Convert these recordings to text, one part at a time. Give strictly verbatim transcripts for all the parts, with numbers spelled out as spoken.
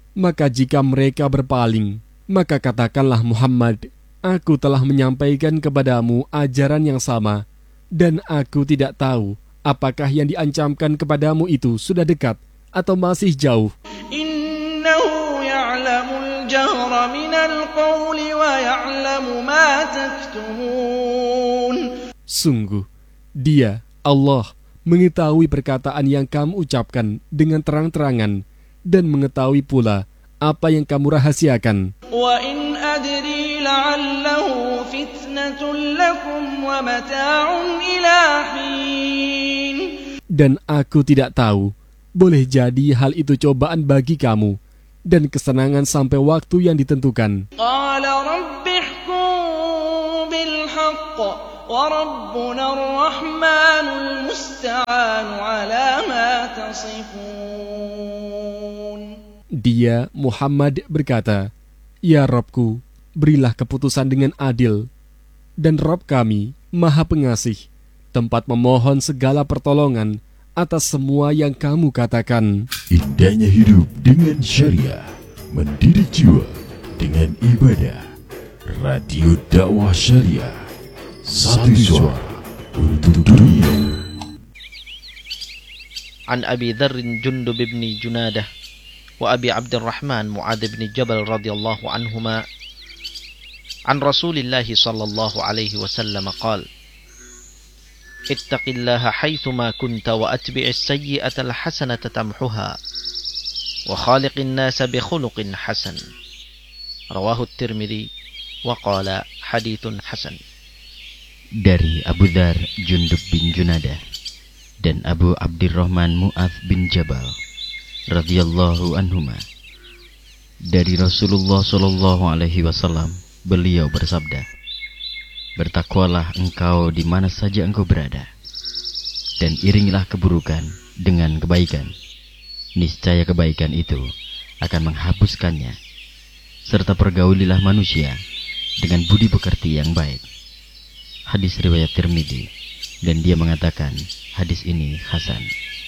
Maka jika mereka berpaling, maka katakanlah Muhammad, aku telah menyampaikan kepadamu ajaran yang sama, dan aku tidak tahu apakah yang diancamkan kepadamu itu sudah dekat atau masih jauh. Innahu ya'lamul jahra minal qawli wa ya'lamu ma taktumun. Sungguh, Dia, Allah, mengetahui perkataan yang kamu ucapkan dengan terang-terangan dan mengetahui pula apa yang kamu rahasiakan. Wa in adri la'allahu fitnatun lakum wa mata'un ila hin. Dan aku tidak tahu, boleh jadi hal itu cobaan bagi kamu dan kesenangan sampai waktu yang ditentukan. Qala rabbihkum bil haqq wa rabbuna ar-rahmanul musta'an ala ma tasifun. Dia, Muhammad, berkata, Ya Rabbku, berilah keputusan dengan adil, dan Rabb kami Maha Pengasih, tempat memohon segala pertolongan atas semua yang kamu katakan. Indahnya hidup dengan syariah, mendidik jiwa dengan ibadah. Radio Dakwah Syariah, satu suara untuk dunia. An Abi Dzar Jundub bin Junadah wa Abi Abdurrahman Mu'adz bin Jabal radhiyallahu anhuma an Rasulillah sallallahu alaihi wasallam qala ittaqillaha haitsuma kunta wa atbi'is sayyi'ata alhasanata tamhuha wa khaliqin nasa bi khuluqin hasan. Rawahu Tirmidzi wa qala haditsun hasan. Dari Abu Dzar Jundub bin Junadah dan Abu Abdurrahman Mu'adz bin Jabal radhiyallahu anhuma, dari Rasulullah sallallahu alaihi wasallam, beliau bersabda, bertakwalah engkau di mana saja engkau berada, dan iringilah keburukan dengan kebaikan. Niscaya kebaikan itu akan menghapuskannya, serta pergaulilah manusia dengan budi pekerti yang baik. Hadis riwayat Tirmidzi, dan dia mengatakan hadis ini hasan.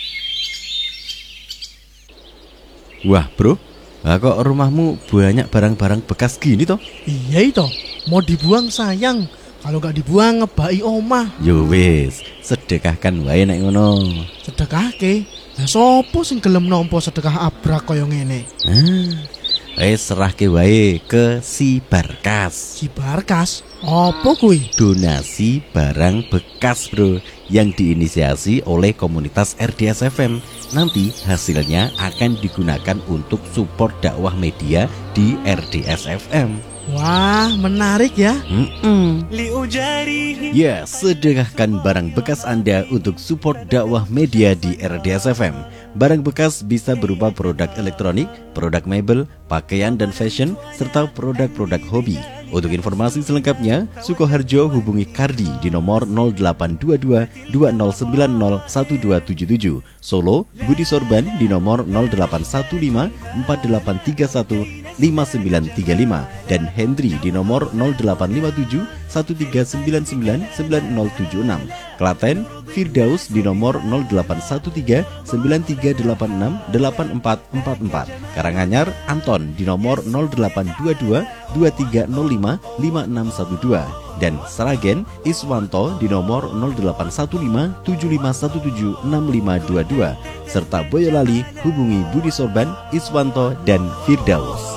Wah bro, lah kok rumahmu banyak barang-barang bekas gini toh? Iya itu, mau dibuang sayang. Kalau gak dibuang ngebai omah. Yo wis, sedekahkan wae nek ngono. Sedekahke? Lah sopo sing gelem nampa sedekah abrak kaya ngene? Ah, eh serahke wae ke si Barkas. Si Barkas? Apa kuwi? Donasi barang bekas bro, yang diinisiasi oleh komunitas R D S F M. Nanti hasilnya akan digunakan untuk support dakwah media di R D S F M. Wah, menarik ya. Mm-mm. Ya, sedekahkan barang bekas Anda untuk support dakwah media di R D S F M. Barang bekas bisa berupa produk elektronik, produk mebel, pakaian dan fashion, serta produk-produk hobi. Untuk informasi selengkapnya, Sukoharjo hubungi Kardi di nomor nol delapan dua dua dua nol sembilan nol satu dua tujuh tujuh. Solo, Budi Sorban di nomor nol delapan satu lima empat delapan tiga satu lima sembilan tiga lima dan Hendri di nomor nol delapan lima tujuh satu tiga sembilan sembilan sembilan nol tujuh enam. Klaten, Firdaus di nomor nol delapan satu tiga sembilan tiga delapan enam delapan empat empat empat. Karanganyar, Anton di nomor nol delapan dua dua dua tiga nol lima lima enam satu dua dan Sragen, Iswanto di nomor nol delapan satu lima tujuh lima satu tujuh enam lima dua dua serta Boyolali hubungi Budi Sorban, Iswanto dan Firdaus.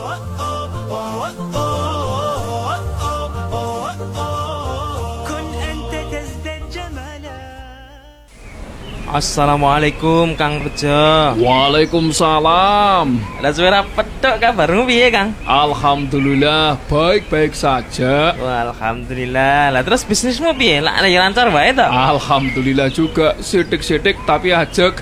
Assalamualaikum Kang Bejo. Waalaikumsalam. Lah suara petok kabarmu piye Kang? Alhamdulillah baik-baik saja. Wah, alhamdulillah. Lah terus bisnismu piye? Lah ya lancar wae to? Alhamdulillah juga, sidik-sidik tapi ajek.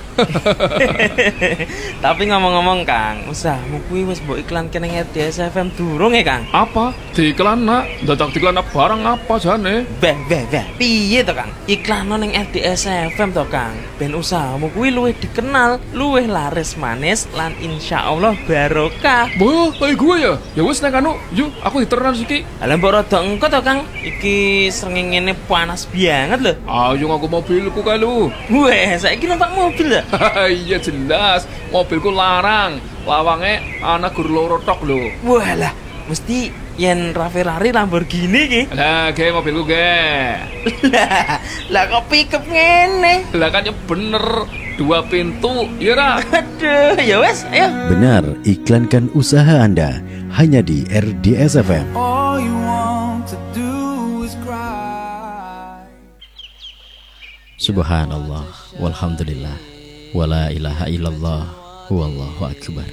Tapi ngomong-ngomong Kang, usahmu kuwi wis mbok iklanke ning R D S F M durung ya Kang? Apa? Diiklan nak? Dadak diiklan barang apa jane? Beh beh beh. Piye to Kang? Iklan ning R D S F M to Kang. ben usahamu kuwi luwih dikenal, luwih laris manis lan insyaallah barokah. Wah, kayak gue ya. Ya wis nek anu, yuk aku diteran siki. Lah mbok rada engko to, Kang. Iki srengenge panas banget lho. Ayo ngaku mobilku kae lu. Weh, saiki numpak mobil ya? Iya jelas, mobilku larang. Lawange ana gur loro tok lho. Walah, mesti yen Ferrari Lamborghini ki. Lah, ge mobilku ge. Lah, lah kok pickup ngene? Lah kan ya bener, dua pintu, iya ra? Aduh, ya wes, ayo. Benar, iklankan usaha Anda hanya di R D S F M. All you want to do is cry. Subhanallah, walhamdulillah, wala ilaha illallah, wallahu akbar.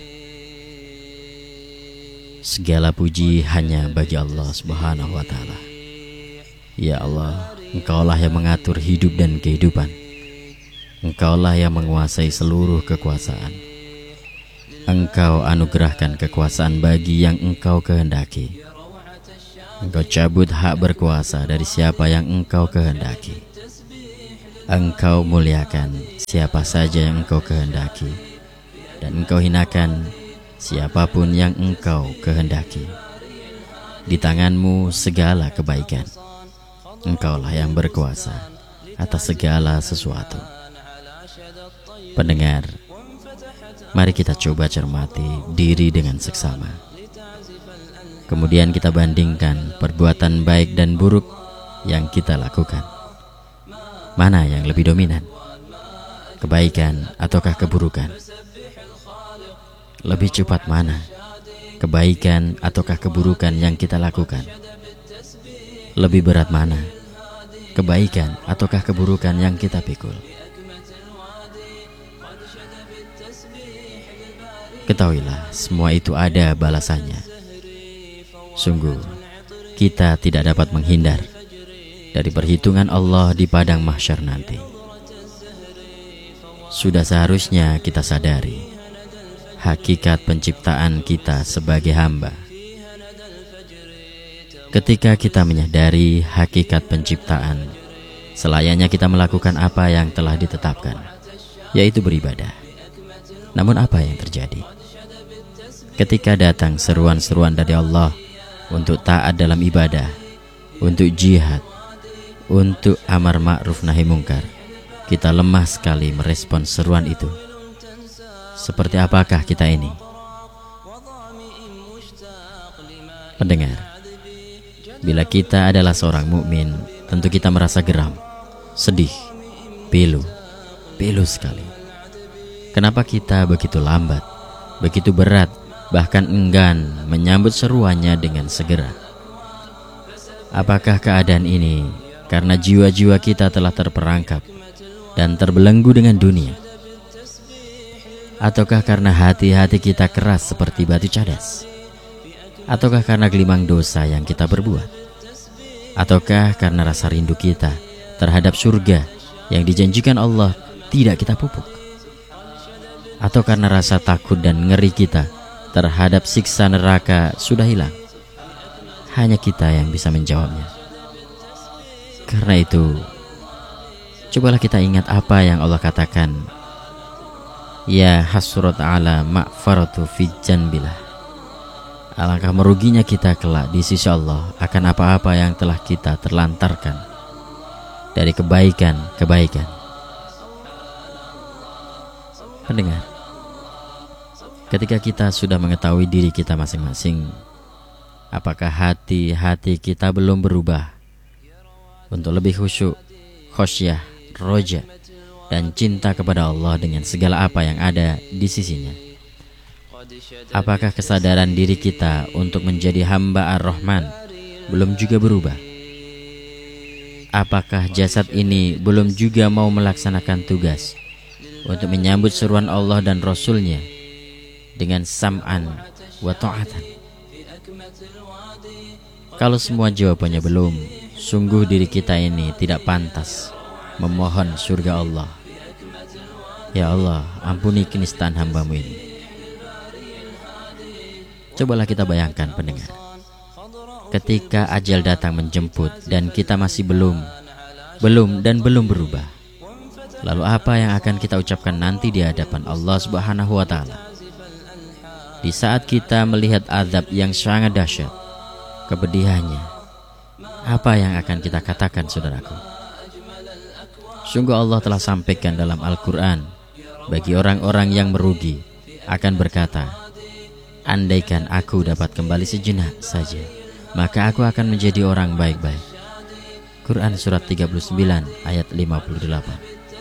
Segala puji hanya bagi Allah Subhanahu wa ta'ala. Ya Allah, Engkaulah yang mengatur hidup dan kehidupan. Engkaulah yang menguasai seluruh kekuasaan. Engkau anugerahkan kekuasaan bagi yang Engkau kehendaki. Engkau cabut hak berkuasa dari siapa yang Engkau kehendaki. Engkau muliakan siapa saja yang Engkau kehendaki, dan Engkau hinakan siapapun yang Engkau kehendaki. Di tangan-Mu segala kebaikan. Engkaulah yang berkuasa atas segala sesuatu. Pendengar, mari kita coba cermati diri dengan seksama. Kemudian kita bandingkan perbuatan baik dan buruk yang kita lakukan. Mana yang lebih dominan? Kebaikan ataukah keburukan? Lebih cepat mana? Kebaikan ataukah keburukan yang kita lakukan? Lebih berat mana? Kebaikan ataukah keburukan yang kita pikul? Ketahuilah, semua itu ada balasannya. Sungguh, kita tidak dapat menghindar dari perhitungan Allah di padang mahsyar nanti. Sudah seharusnya kita sadari hakikat penciptaan kita sebagai hamba. Ketika kita menyadari hakikat penciptaan, selayaknya kita melakukan apa yang telah ditetapkan, yaitu beribadah. Namun apa yang terjadi? Ketika datang seruan-seruan dari Allah untuk taat dalam ibadah, untuk jihad, untuk amar ma'ruf nahi mungkar, kita lemah sekali merespon seruan itu. Seperti apakah kita ini? Pendengar, bila kita adalah seorang mukmin, tentu kita merasa geram, sedih, pilu, pilu sekali. Kenapa kita begitu lambat, begitu berat, bahkan enggan menyambut seruannya dengan segera? Apakah keadaan ini karena jiwa-jiwa kita telah terperangkap dan terbelenggu dengan dunia? Ataukah karena hati-hati kita keras seperti batu cadas? Ataukah karena gelimang dosa yang kita berbuat? Ataukah karena rasa rindu kita terhadap surga yang dijanjikan Allah tidak kita pupuk? Atau karena rasa takut dan ngeri kita terhadap siksa neraka sudah hilang? Hanya kita yang bisa menjawabnya. Karena itu, cobalah kita ingat apa yang Allah katakan, ya hasrat ala ma'faratu fi janbillah. Alangkah meruginya kita kelak di sisi Allah akan apa-apa yang telah kita terlantarkan dari kebaikan-kebaikan. Pendengar, ketika kita sudah mengetahui diri kita masing-masing, apakah hati-hati kita belum berubah untuk lebih khusyuk, khosyah, roja, dan cinta kepada Allah dengan segala apa yang ada di sisinya? Apakah kesadaran diri kita untuk menjadi hamba Ar-Rahman belum juga berubah? Apakah jasad ini belum juga mau melaksanakan tugas untuk menyambut seruan Allah dan Rasul-Nya dengan sam'an wa ta'atan? Kalau semua jawabannya belum, sungguh diri kita ini tidak pantas memohon surga Allah. Ya Allah, ampuni kenistaan hamba-Mu ini. Cobalah kita bayangkan, pendengar, ketika ajal datang menjemput dan kita masih belum, belum dan belum berubah. Lalu apa yang akan kita ucapkan nanti di hadapan Allah Subhanahu wa Ta'ala? Di saat kita melihat azab yang sangat dahsyat, kepedihannya, apa yang akan kita katakan, saudaraku? Sungguh Allah telah sampaikan dalam Al-Quran, bagi orang-orang yang merugi akan berkata, andaikan aku dapat kembali sejenak saja, maka aku akan menjadi orang baik-baik. Quran surat tiga puluh sembilan ayat lima puluh delapan.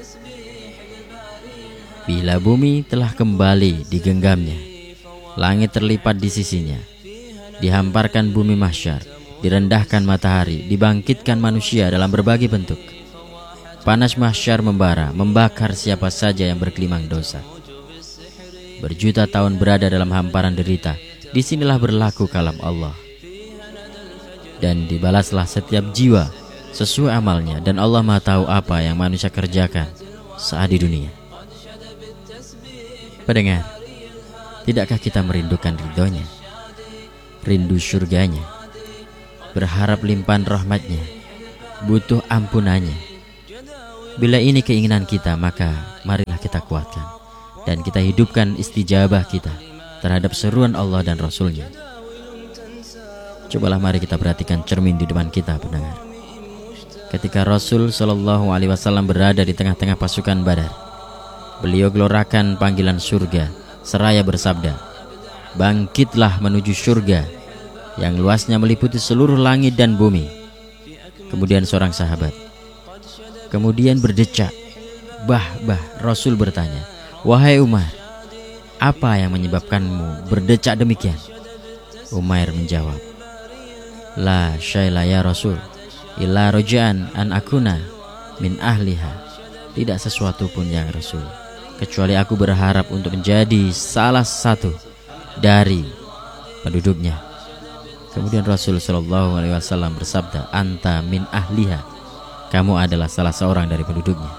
Bila bumi telah kembali digenggamnya, langit terlipat di sisinya, dihamparkan bumi mahsyar, direndahkan matahari, dibangkitkan manusia dalam berbagai bentuk. Panas mahsyar membara, membakar siapa saja yang berkelimang dosa. Berjuta tahun berada dalam hamparan derita, disinilah berlaku kalam Allah. Dan dibalaslah setiap jiwa sesuai amalnya, dan Allah Maha tahu apa yang manusia kerjakan saat di dunia. Pendengar, tidakkah kita merindukan ridhonya, rindu surganya, berharap limpahan rahmatnya, butuh ampunannya? Bila ini keinginan kita, maka marilah kita kuatkan dan kita hidupkan istijabah kita terhadap seruan Allah dan Rasulnya. Cobalah mari kita perhatikan cermin di depan kita, pendengar. Ketika Rasul Shallallahu Alaihi Wasallam berada di tengah-tengah pasukan Badar, beliau gelorakan panggilan surga seraya bersabda, bangkitlah menuju surga yang luasnya meliputi seluruh langit dan bumi. Kemudian seorang sahabat kemudian berdecak, bah bah Rasul bertanya, wahai Umar, apa yang menyebabkanmu berdecak demikian? Umair menjawab, la syai'la ya Rasul, illa roja'an an akuna min ahliha. Tidak sesuatu pun yang Rasul, kecuali aku berharap untuk menjadi salah satu dari penduduknya. Kemudian Rasul Shallallahu Alaihi Wasallam bersabda, anta min ahliha, kamu adalah salah seorang dari penduduknya.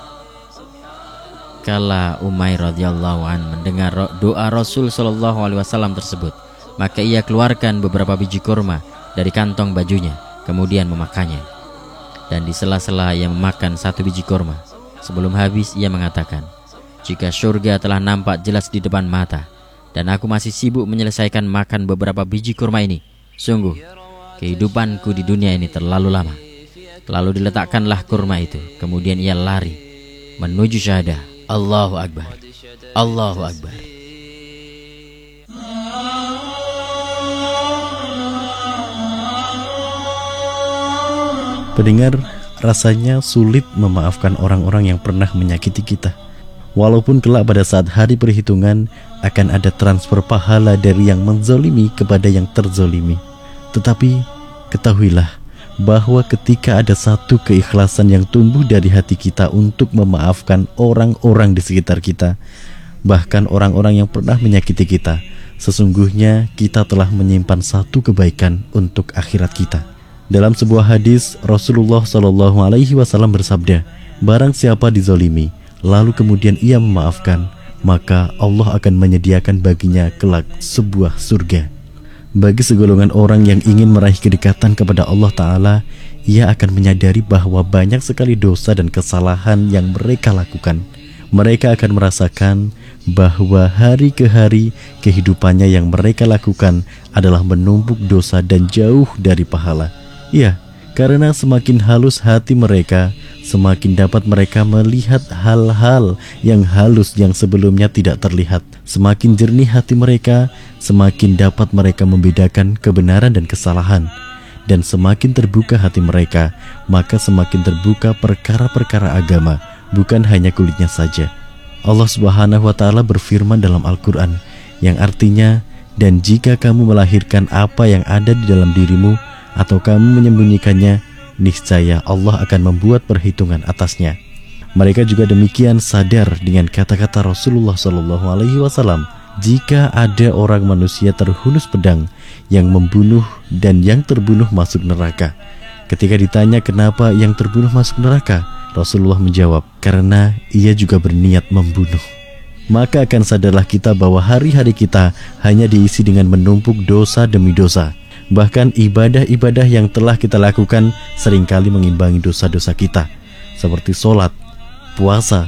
Kala Umair radhiyallahu an mendengar doa Rasul Shallallahu Alaihi Wasallam tersebut, maka ia keluarkan beberapa biji kurma dari kantong bajunya, kemudian memakannya. Dan di sela-sela ia memakan satu biji kurma, sebelum habis ia mengatakan, jika surga telah nampak jelas di depan mata, dan aku masih sibuk menyelesaikan makan beberapa biji kurma ini, sungguh kehidupanku di dunia ini terlalu lama. Lalu diletakkanlah kurma itu, kemudian ia lari menuju syahadah. Allahu Akbar, Allahu Akbar. Pendengar, rasanya sulit memaafkan orang-orang yang pernah menyakiti kita. Walaupun kelak pada saat hari perhitungan akan ada transfer pahala dari yang menzolimi kepada yang terzolimi. Tetapi ketahuilah bahwa ketika ada satu keikhlasan yang tumbuh dari hati kita untuk memaafkan orang-orang di sekitar kita, bahkan orang-orang yang pernah menyakiti kita, sesungguhnya kita telah menyimpan satu kebaikan untuk akhirat kita. Dalam sebuah hadis, Rasulullah Shallallahu Alaihi Wasallam bersabda, barang siapa dizolimi, lalu kemudian ia memaafkan, maka Allah akan menyediakan baginya kelak sebuah surga. Bagi segolongan orang yang ingin meraih kedekatan kepada Allah Ta'ala, ia akan menyadari bahwa banyak sekali dosa dan kesalahan yang mereka lakukan. Mereka akan merasakan bahwa hari ke hari kehidupannya yang mereka lakukan adalah menumpuk dosa dan jauh dari pahala. Ya, karena semakin halus hati mereka, semakin dapat mereka melihat hal-hal yang halus yang sebelumnya tidak terlihat. Semakin jernih hati mereka, semakin dapat mereka membedakan kebenaran dan kesalahan. Dan semakin terbuka hati mereka, maka semakin terbuka perkara-perkara agama, bukan hanya kulitnya saja. Allah Subhanahu wa Ta'ala berfirman dalam Al-Quran, yang artinya, dan jika kamu melahirkan apa yang ada di dalam dirimu, atau kamu menyembunyikannya, niscaya Allah akan membuat perhitungan atasnya. Mereka juga demikian sadar dengan kata-kata Rasulullah Shallallahu Alaihi Wasallam, jika ada orang manusia terhunus pedang yang membunuh dan yang terbunuh masuk neraka. Ketika ditanya kenapa yang terbunuh masuk neraka, Rasulullah menjawab, karena ia juga berniat membunuh. Maka akan sadarlah kita bahwa hari-hari kita hanya diisi dengan menumpuk dosa demi dosa. Bahkan ibadah-ibadah yang telah kita lakukan seringkali mengimbangi dosa-dosa kita, seperti sholat, puasa,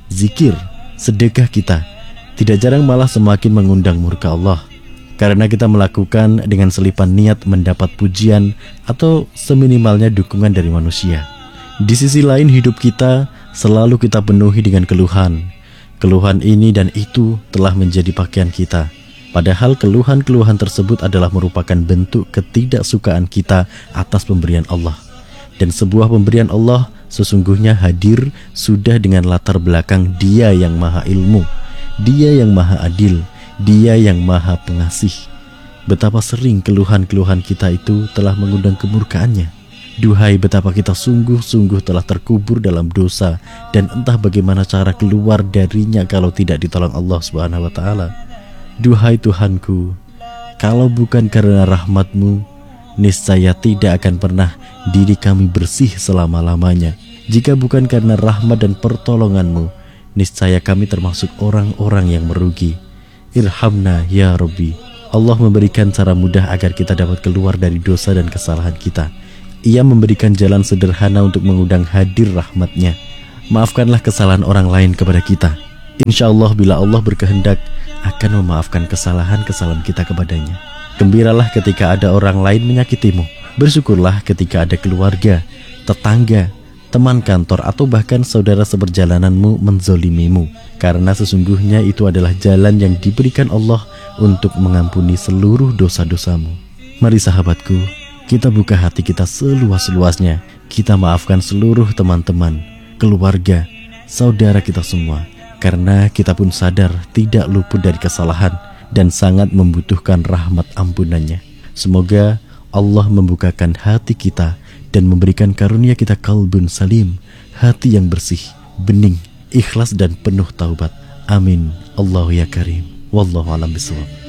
zikir, sedekah kita tidak jarang malah semakin mengundang murka Allah, karena kita melakukan dengan selipan niat mendapat pujian atau seminimalnya dukungan dari manusia. Di sisi lain, hidup kita selalu kita penuhi dengan keluhan. Keluhan ini dan itu telah menjadi pakaian kita. Padahal keluhan-keluhan tersebut adalah merupakan bentuk ketidaksukaan kita atas pemberian Allah. Dan sebuah pemberian Allah sesungguhnya hadir sudah dengan latar belakang Dia yang maha ilmu, Dia yang maha adil, Dia yang maha pengasih. Betapa sering keluhan-keluhan kita itu telah mengundang kemurkaannya. Duhai betapa kita sungguh-sungguh telah terkubur dalam dosa, dan entah bagaimana cara keluar darinya kalau tidak ditolong Allah subhanahu wa ta'ala. Duhai Tuhanku, kalau bukan karena rahmat-Mu, niscaya tidak akan pernah diri kami bersih selama-lamanya. Jika bukan karena rahmat dan pertolongan-Mu, niscaya kami termasuk orang-orang yang merugi. Irhamna ya Rabbi. Allah memberikan cara mudah agar kita dapat keluar dari dosa dan kesalahan kita. Ia memberikan jalan sederhana untuk mengundang hadir rahmat-Nya. Maafkanlah kesalahan orang lain kepada kita. Insya Allah bila Allah berkehendak akan memaafkan kesalahan-kesalahan kita kepadanya. Gembiralah ketika ada orang lain menyakitimu. Bersyukurlah ketika ada keluarga, tetangga, teman kantor atau bahkan saudara seperjalananmu menzolimimu. Karena sesungguhnya itu adalah jalan yang diberikan Allah untuk mengampuni seluruh dosa-dosamu. Mari sahabatku, kita buka hati kita seluas-luasnya. Kita maafkan seluruh teman-teman, keluarga, saudara kita semua. Karena kita pun sadar tidak luput dari kesalahan dan sangat membutuhkan rahmat ampunannya. Semoga Allah membukakan hati kita dan memberikan karunia kita qalbun salim, hati yang bersih, bening, ikhlas dan penuh taubat. Amin. Allahu ya karim. Wallahu a'lam bishawab.